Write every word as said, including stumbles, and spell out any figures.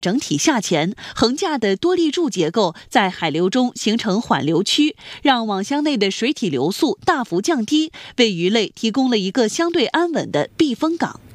整体下潜，横架的多立柱结构在海流中形成缓流区，让网箱内的水体流速大幅降低，为鱼类提供了一个相对安稳的避风港。